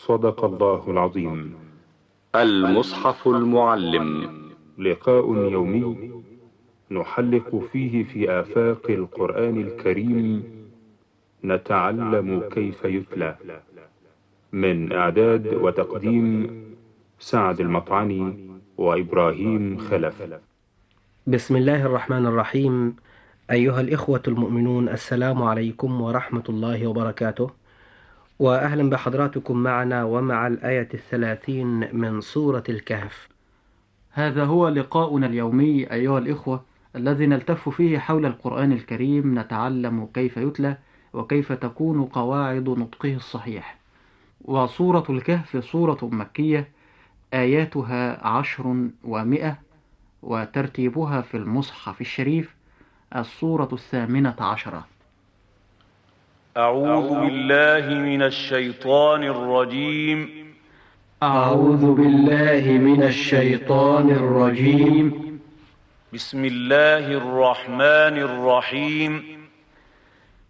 صدق الله العظيم. المصحف المعلم، لقاء يومي نحلق فيه في آفاق القرآن الكريم، نتعلم كيف يتلى. من إعداد وتقديم سعد المطعني وإبراهيم خلف. بسم الله الرحمن الرحيم. أيها الإخوة المؤمنون، السلام عليكم ورحمة الله وبركاته، وأهلا بحضراتكم معنا ومع الآية 30 من سورة الكهف. هذا هو لقاؤنا اليومي أيها الإخوة، الذي نلتف فيه حول القرآن الكريم، نتعلم كيف يتلى وكيف تكون قواعد نطقه الصحيح. وسورة الكهف سورة مكية، آياتها 10 و100، وترتيبها في المصحف الشريف السورة 18. أعوذ بالله من الشيطان الرجيم. أعوذ بالله من الشيطان الرجيم. بسم الله الرحمن الرحيم.